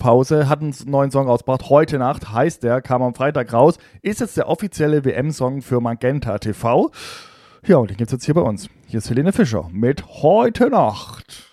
Sommerpause, hat einen neuen Song rausgebracht. Heute Nacht heißt der, kam am Freitag raus. Ist jetzt der offizielle WM-Song für Magenta TV. Ja, und den gibt's jetzt hier bei uns. Hier ist Helene Fischer mit Heute Nacht.